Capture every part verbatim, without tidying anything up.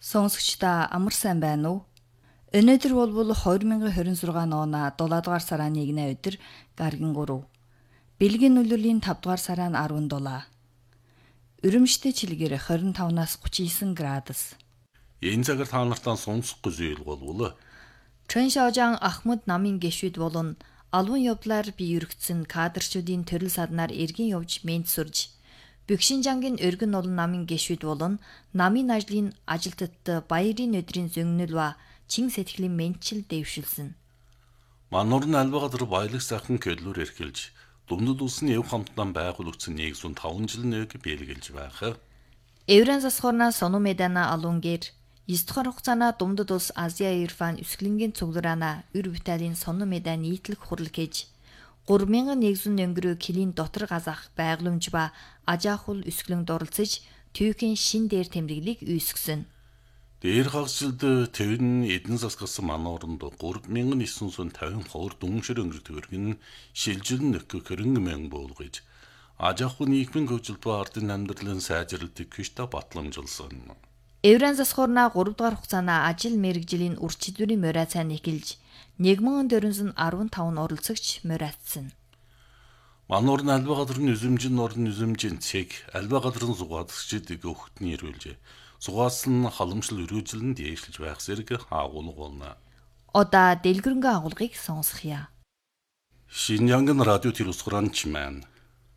Сонсогчдаа амар сайн байна уу? Өнөөдөр болвол две тысячи двадцать шесть оны дулаадугаар сарын нэгний өдөр гаргийн гурав. Бэлгийн нүлүрлийн тавд дугаар сарын десет. Өрөмжтэй чилгээр двадцать пять-аас тридцать девять градус. Энэ цагаар та нартаа сонсох зүйл болвол Чөн Шаожан Ахмад намын гишүүд болон албан явдлаар бий өргөцсөн кадрчүүдийн төрөл саднаар эргэн явж мэд сурж Бөкшинжангийн өргөн олон намын гишүүд болон намын ажлын ажилтнад баярын өдрийн зөнгөнөл ба чин сэтгэлийн мэнчил дэвшилсэн. Мануур нь альва газар баялаг сайхан көлөөр эрхэлж дүмнэл улсын эв хамтдан байгуулагдсан нэгэн таван жил нэг биелгэлж байх. Еврен засхорна сону медана алунгэр Истхор хугацаана Думдад улс Азия Ирфан өсгөлнгийн цуглараана өр Виталийн сону меда нийтлэг хурал гэж три мянган нэгэн өнгөрөө килийн дотор газах байгууламж ба ажаахул өсгөлөнд оролцож түүхийн шин дээр тэмдэглэлийг үүсгэсэн. Дээр хагасжилд тэвэн эдэн засгасан манууранд три мянган девять жүз пятьдесят ховор дүншэр өнгөр төгөргөн шилжил нөхө хөрөнгө мэн буулгаж ажаахул нийгмийн хөгжилт ба ардын амьдралын сайжралтыг хүчтэй батламжуулсан. Еврен засхорна три дугаар хугацаана ажил мэргэжлийн үрчидүрийн морайцаа нэхэлж нэг мянган дөрвөн зуун арван таван оролцогч морайцсан. Мануур нь альва газрын үзэмжин орн үзэмжийн цэг альва газрын зугаацчдыг өгтний ирүүлжээ. Зугаас нь халамжлал өрөөжлөнд дээшлж байх зэрэг агуулга болно. Одоо дэлгэрэнгүй агуулгыг сонсхийа. Шинжангийн радио телевизгоранч маань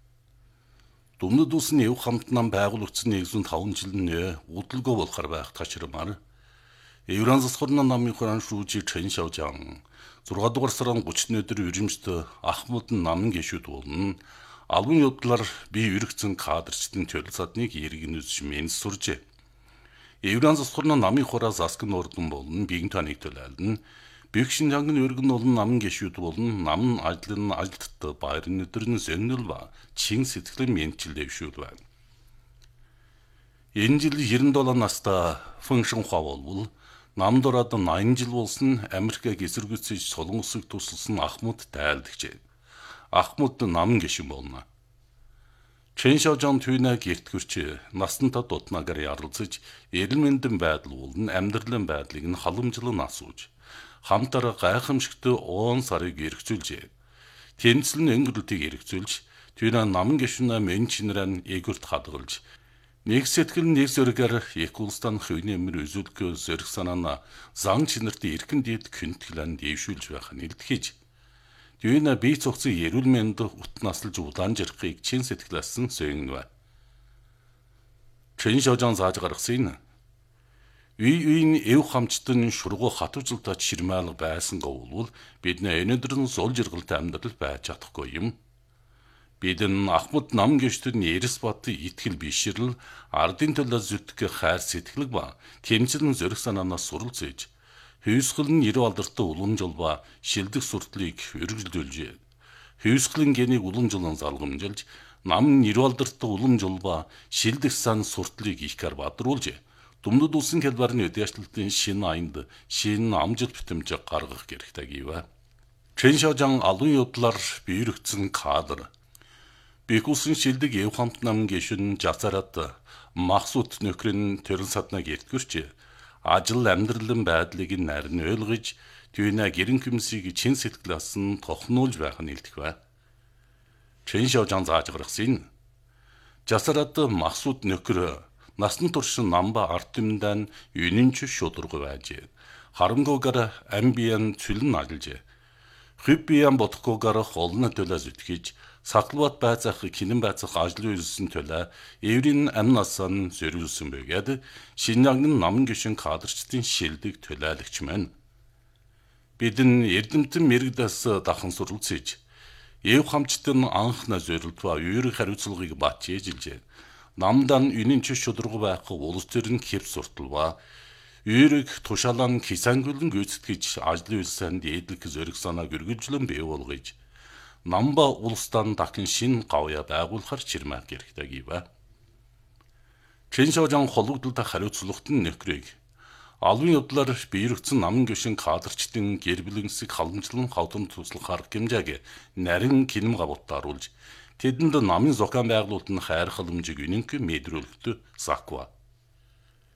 Дүмнэлт улсын эв хамтнан байгуулагдсан нэгэн таван жил нэ удалгүй болохоор байх ташрамаар Еврен засхорна намын хураан шүүжи Чэн Шаожан зургаан дугаар сарын тридцать өдөр өрөмжт Ахмад намын гишүүд болон албан явдлаар бий өргөцсөн кадрчдын төрөл садныг эргэн үзэж мэд суржээ. Еврен засхорна намын хураа засгийн ордон болон биеийн таныг төлөөлн Бөкшинжангийн өргөн олон намын гишүүд болон намын ажлын ажилтнад баярын өдрийн зөнгөнөл ба чин сэтгэлийн мэнчил дэвшүүл байна. Энэ жил девяносто семь настай Фэн Шэнхуа болвол намд ороод восемьдесят жил болсон Америкийг эсэргүүцэж Солон улсыг тусалсан Ахмад тайлдагчээ. Ахмад намын гишүүн болно. Чэн Шаожан түүнээ гэрт гүрч насантаа дутнаагаар ярилцаж эрэл мэндэн байдал болон амьдралын байдлыг нь халамжлан асууж хамтараа гайхамшигт он сарыг эргцүүлжээ. Тэнцэл нь өнгөрөлтийг эргцүүлж түүнээ намын гишүүнээ мэн чинрэн эгүрт хадгалж нэг сэтгэл нэг зөргөр их улстан хөвний өмөр үзүүлэх зөрг санаана зан чинэрт эрхэн дээд күнтгэлэн дэвшүүлж байх нь илтгэж түүнээ бие цогцсон эрүүл мэнд утнаслж улаан жирхийг чин сэтгэлээсэн сөйгнвэ. Чэн Шаожан зааж гаргасан Үй үйн эв хамчтан шургуу хатвжилтад ширмаалга байсан говвол бид нэ өнөөдөр нь зул жиргалтай амьдрал байж чадахгүй юм. Бид нь Ахмад нам гişтэн Эрс бат итгэл бишрэл ардын төлөө зүтгэх хайр сэтгэлэг ба тэмцэлэн зөрөх санаанаас суралцж хүйсгэл нь нэр алдартай уламжлал ба шилдэг суртлыг өргөжлүүлжээ. Хүйсгэлийн гэнийг уламжлан залгамжилж нам нэр алдартай уламжлал ба шилдэг сан суртлыг ихгэр бадруулжээ. Дүмнэлт улсын хэлбэрийн үдээшлэлтийн шинэ аянд шинэ амжилт бүтэмж гаргах хэрэгтэй гэв. Чэн Шаожан албан явдлаар бий өргөцсөн кадр Бэх улсын шилдэг эв хамт намын гишүүн Жасарат Махсуд нөхрийн төрөл саднаг эртгүрч ажил амьдралын байдлыг нарийн ойлгож түүнээ гэрэн хүмсийг чин сэтгэлээс нь тохнуулж байх нь илтгэв. Чэн Шаожан зааж гаргасан Жасарат Махсуд нөхөр Насан туршин намба артымдан юнинч шудраг байж. Харамгуугаар амбиян цүлэн ажиллаж. Хүйбиян бодохгүйгээр холны төлөө зүтгэж, саклбат байцах кинэн байцах ажлын үйлсэн төлөө еврийн амнасан зориулсан бөгөөд Шинжангийн намын гишүүн кадрчдын шилдэг төлөөлөгч мэн. Бидэн эрдэмтэн мэрэгдээс дахан суралцж, эв хамчтын анхна зорилт ба үүрэг хариуцлагыг бат ээжилжээ. Намдан үнэн ч шудраг байх улс төрийн хэв суртал ба үүрэг тушаалан хисангүлэн гүйцэтгэж ажлын үйлсэнд эдлэг зөрг санааг өргөжлөн бий болгож намба улстан дахин шин гавья байгуулахар чирмэг хэрэгтэй гэв. Чэн Шаожан холбогдлолтой хариуцлагт нь нөхрийг албан явдлаар бий өргөцсөн намын гишүүн кадрчдын гэр бүлэнсийг халамжлан хавдан туслах арга хэмжээг нарийн кинем гавуутаар оруулж тэдэнд намын зохион байгуулалт нь хайр халамжийг үнэнх мэдрүүлэхэд саква.